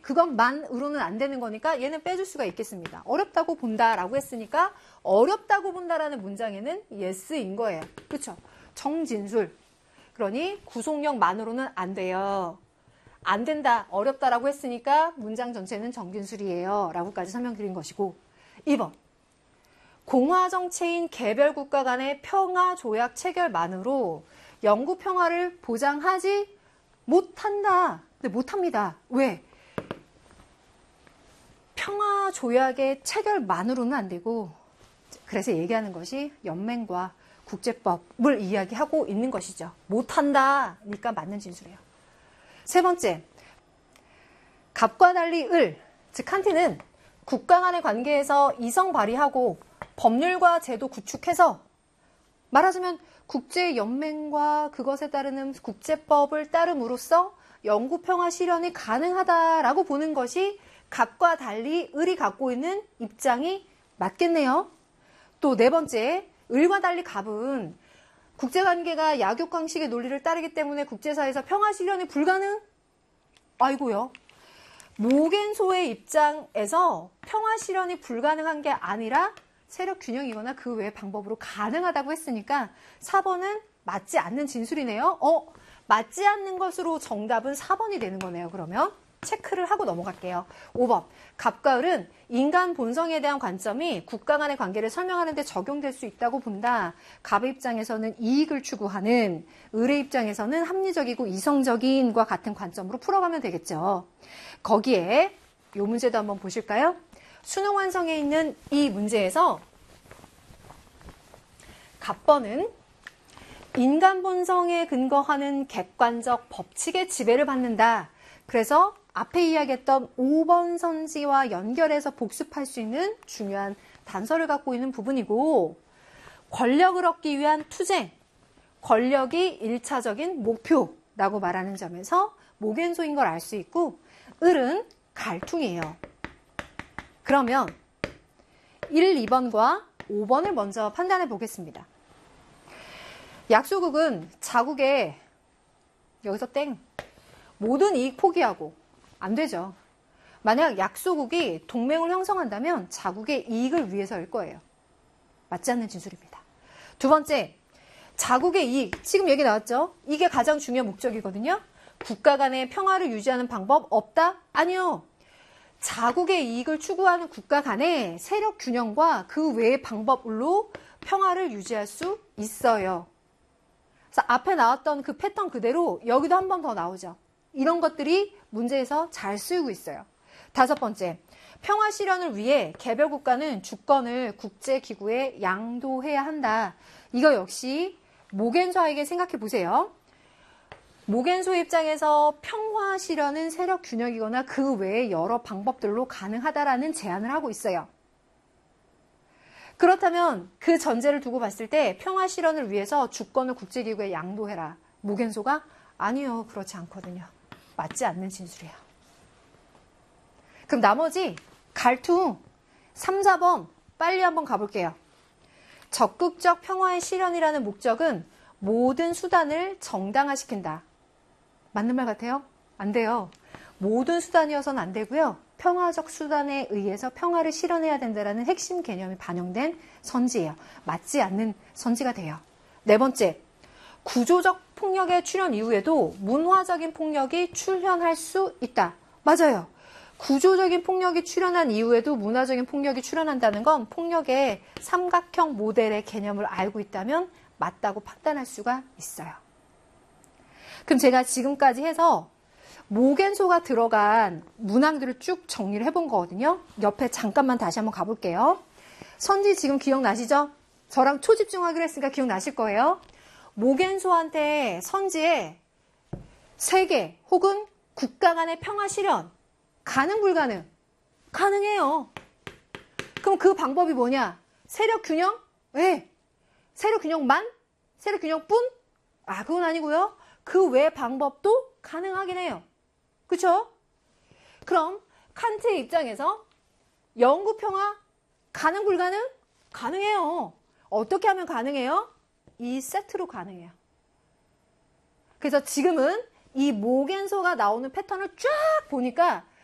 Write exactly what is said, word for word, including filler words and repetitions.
그것만으로는 안 되는 거니까 얘는 빼줄 수가 있겠습니다. 어렵다고 본다라고 했으니까 어렵다고 본다라는 문장에는 yes인 거예요. 그렇죠? 정진술. 그러니 구속력만으로는 안 돼요. 안 된다, 어렵다라고 했으니까 문장 전체는 정진술이에요. 라고까지 설명드린 것이고. 이 번. 공화정체인 개별 국가 간의 평화조약 체결만으로 영구 평화를 보장하지 못한다. 근데 못합니다. 왜? 평화조약의 체결만으로는 안 되고, 그래서 얘기하는 것이 연맹과 국제법을 이야기하고 있는 것이죠. 못한다니까 맞는 진술이에요. 세 번째, 갑과 달리 을, 즉 칸트는 국가 간의 관계에서 이성 발휘하고 법률과 제도 구축해서 말하자면 국제연맹과 그것에 따르는 국제법을 따름으로써 영구평화 실현이 가능하다라고 보는 것이 갑과 달리 을이 갖고 있는 입장이 맞겠네요. 또 네 번째, 을과 달리 갑은 국제관계가 약육강식의 논리를 따르기 때문에 국제사회에서 평화 실현이 불가능? 아이고요. 모겐소의 입장에서 평화 실현이 불가능한 게 아니라 세력 균형이거나 그 외의 방법으로 가능하다고 했으니까 사 번은 맞지 않는 진술이네요. 어, 맞지 않는 것으로 정답은 사 번이 되는 거네요. 그러면 체크를 하고 넘어갈게요. 오 번. 갑과 을은 인간 본성에 대한 관점이 국가 간의 관계를 설명하는 데 적용될 수 있다고 본다. 갑의 입장에서는 이익을 추구하는, 을의 입장에서는 합리적이고 이성적인과 같은 관점으로 풀어가면 되겠죠. 거기에 이 문제도 한번 보실까요? 수능 완성에 있는 이 문제에서 갑번은 인간 본성에 근거하는 객관적 법칙의 지배를 받는다. 그래서 앞에 이야기했던 오 번 선지와 연결해서 복습할 수 있는 중요한 단서를 갖고 있는 부분이고, 권력을 얻기 위한 투쟁, 권력이 일차적인 목표라고 말하는 점에서 모겐소인 걸 알 수 있고, 을은 갈퉁이에요. 그러면 일, 이 번과 오 번을 먼저 판단해 보겠습니다. 약소국은 자국의, 여기서 땡, 모든 이익 포기하고, 안 되죠. 만약 약소국이 동맹을 형성한다면 자국의 이익을 위해서일 거예요. 맞지 않는 진술입니다. 두 번째, 자국의 이익. 지금 얘기 나왔죠? 이게 가장 중요한 목적이거든요. 국가 간의 평화를 유지하는 방법 없다? 아니요. 자국의 이익을 추구하는 국가 간의 세력 균형과 그 외의 방법으로 평화를 유지할 수 있어요. 그래서 앞에 나왔던 그 패턴 그대로 여기도 한 번 더 나오죠. 이런 것들이 문제에서 잘 쓰이고 있어요. 다섯 번째, 평화 실현을 위해 개별 국가는 주권을 국제기구에 양도해야 한다. 이거 역시 모겐소에게 생각해 보세요. 모겐소 입장에서 평화 실현은 세력 균형이거나 그 외의 여러 방법들로 가능하다라는 제안을 하고 있어요. 그렇다면 그 전제를 두고 봤을 때 평화 실현을 위해서 주권을 국제기구에 양도해라. 모겐소가 아니요, 그렇지 않거든요. 맞지 않는 진술이에요. 그럼 나머지 갈퉁 삼, 사 번 빨리 한번 가볼게요. 적극적 평화의 실현이라는 목적은 모든 수단을 정당화시킨다. 맞는 말 같아요? 안 돼요. 모든 수단이어서는 안 되고요. 평화적 수단에 의해서 평화를 실현해야 된다는 핵심 개념이 반영된 선지예요. 맞지 않는 선지가 돼요. 네 번째, 구조적 폭력의 출현 이후에도 문화적인 폭력이 출현할 수 있다. 맞아요. 구조적인 폭력이 출현한 이후에도 문화적인 폭력이 출현한다는 건 폭력의 삼각형 모델의 개념을 알고 있다면 맞다고 판단할 수가 있어요. 그럼 제가 지금까지 해서 모겐소가 들어간 문항들을 쭉 정리를 해본 거거든요. 옆에 잠깐만 다시 한번 가볼게요. 선지 지금 기억나시죠? 저랑 초집중하기로 했으니까 기억나실 거예요. 모겐소한테 선지에 세계 혹은 국가 간의 평화 실현 가능 불가능? 가능해요. 그럼 그 방법이 뭐냐? 세력 균형? 왜? 세력 균형만? 세력 균형뿐? 아, 그건 아니고요. 그 외 방법도 가능하긴 해요. 그쵸? 그럼 칸트의 입장에서 영구 평화 가능 불가능? 가능해요. 어떻게 하면 가능해요? 이 세트로 가능해요. 그래서 지금은 이 모겐소가 나오는 패턴을 쫙 보니까